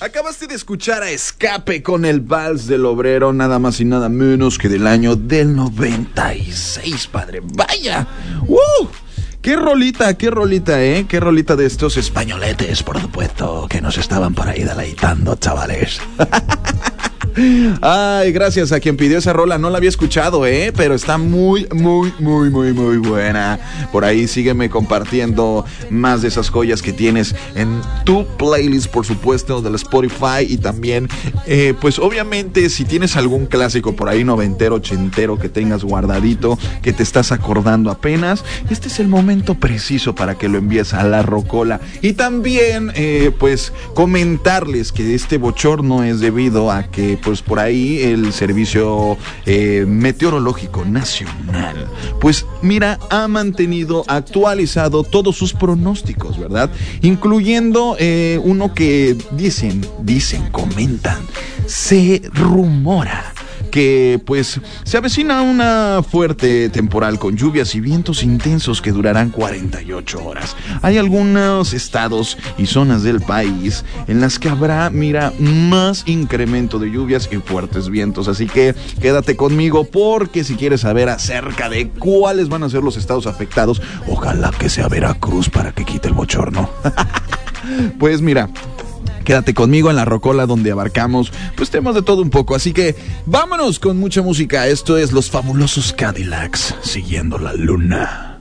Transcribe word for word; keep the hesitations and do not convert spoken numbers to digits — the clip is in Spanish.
Acabaste de escuchar a Escape con el Vals del Obrero, nada más y nada menos que del año del noventa y seis, padre. ¡Vaya! ¡Uh! ¡Qué rolita, qué rolita, eh! ¡Qué rolita de estos españoletes, por supuesto, que nos estaban por ahí deleitando, chavales! Ay, gracias a quien pidió esa rola. No la había escuchado, eh, pero está muy, muy, muy, muy, muy buena. Por ahí sígueme compartiendo más de esas joyas que tienes en tu playlist, por supuesto, del Spotify. Y también, eh, pues obviamente, si tienes algún clásico por ahí noventero, ochentero que tengas guardadito, que te estás acordando apenas, este es el momento preciso para que lo envíes a La Rocola. Y también, eh, pues, comentarles que este bochorno es debido a que pues por ahí el Servicio eh, Meteorológico Nacional, pues mira, ha mantenido actualizado todos sus pronósticos, ¿verdad? Incluyendo eh, uno que dicen, dicen, comentan, se rumora que pues se avecina una fuerte temporal con lluvias y vientos intensos que durarán cuarenta y ocho horas. Hay algunos estados y zonas del país en las que habrá, mira, más incremento de lluvias y fuertes vientos, así que quédate conmigo porque si quieres saber acerca de cuáles van a ser los estados afectados, ojalá que sea Veracruz para que quite el bochorno. Pues mira, quédate conmigo en La Rocola, donde abarcamos pues temas de todo un poco. Así que vámonos con mucha música. Esto es Los Fabulosos Cadillacs, Siguiendo la Luna.